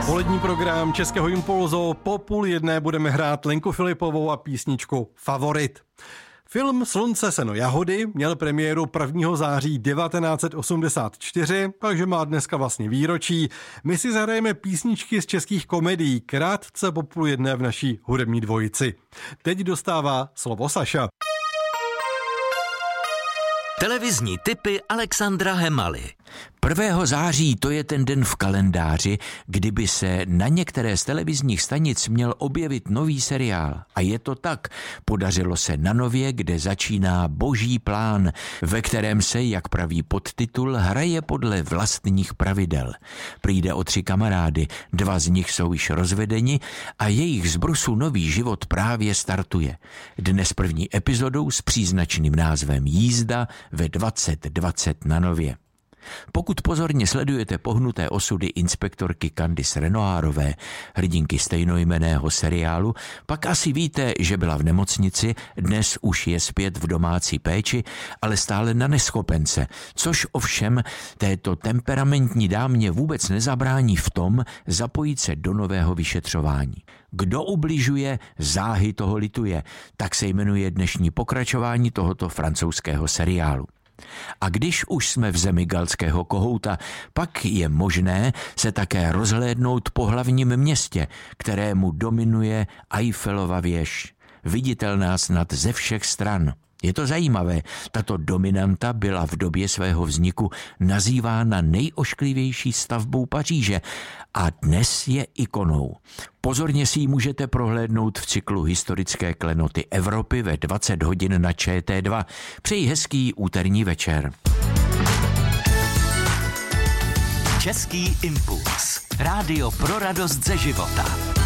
Polední program Českého Impulzu. Po 12:30 budeme hrát Lenku Filipovou a písničku Favorit. Film Slunce, seno, jahody měl premiéru 1. září 1984, takže má dneska vlastně výročí. My si zahrajeme písničky z českých komedií krátce po 12:30 v naší hudební dvojici. Teď dostává slovo Saša. Televizní tipy Alexandra Hemaly. 1. září to je ten den v kalendáři, kdyby se na některé z televizních stanic měl objevit nový seriál. A je to tak. Podařilo se na Nově, kde začíná Boží plán, ve kterém se, jak praví podtitul, hraje podle vlastních pravidel. Přijde o 3 kamarády, 2 z nich jsou již rozvedeni a jejich zbrusu nový život právě startuje. Dnes první epizodou s příznačným názvem Jízda ve 20:20 na Nově. Pokud pozorně sledujete pohnuté osudy inspektorky Candice Renoirové, hrdinky stejnojmenného seriálu, pak asi víte, že byla v nemocnici, dnes už je zpět v domácí péči, ale stále na neschopence, což ovšem této temperamentní dámě vůbec nezabrání v tom zapojit se do nového vyšetřování. Kdo ubližuje, záhy toho lituje, tak se jmenuje dnešní pokračování tohoto francouzského seriálu. A když už jsme v zemi galského kohouta, pak je možné se také rozhlédnout po hlavním městě, kterému dominuje Eiffelova věž, viditelná snad ze všech stran. Je to zajímavé, tato dominanta byla v době svého vzniku nazývána nejošklivější stavbou Paříže a dnes je ikonou. Pozorně si ji můžete prohlédnout v cyklu Historické klenoty Evropy ve 20 hodin na ČT2. Přeji hezký úterní večer. Český impuls. Rádio pro radost ze života.